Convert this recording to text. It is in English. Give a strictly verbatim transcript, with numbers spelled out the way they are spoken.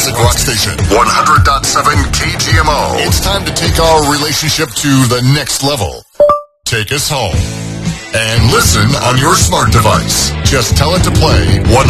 classic rock station. one hundred point seven K G M O. It's time to take our relationship to the next level. Take us home. And listen on your smart device. Just tell it to play one